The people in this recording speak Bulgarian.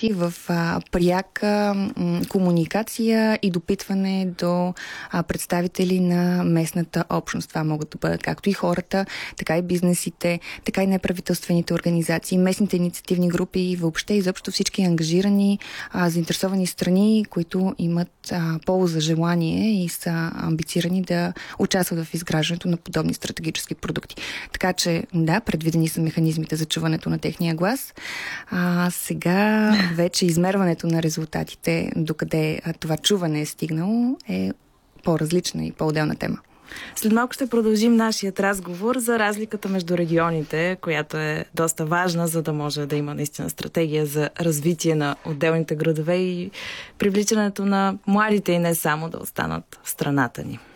продукти в пряка комуникация и допитване до представители на местната общност. Това могат да бъдат както и хората, така и бизнесите, така и неправителствените организации, местните инициативни групи и въобще изобщо всички ангажирани, заинтересовани страни, които имат полза, желание и са амбицирани да участват в изграждането на подобни стратегически продукти. Така че, да, предвидени са механизмите за чуването на техния глас. Сега вече измерването на резултатите, докъде това чуване е стигнало, е по-различна и по-отделна тема. След малко ще продължим нашият разговор за разликата между регионите, която е доста важна, за да може да има наистина стратегия за развитие на отделните градове и привличането на младите и не само да останат в страната ни.